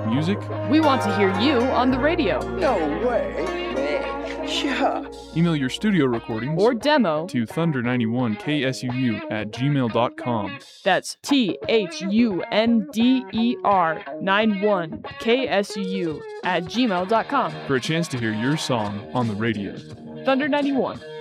music? We want to hear you on the radio. No way. Yeah. Email your studio recordings Or demo to thunder91ksuu@gmail.com. That's THUNDER91KSUU@gmail.com. for a chance to hear your song on the radio. Thunder 91.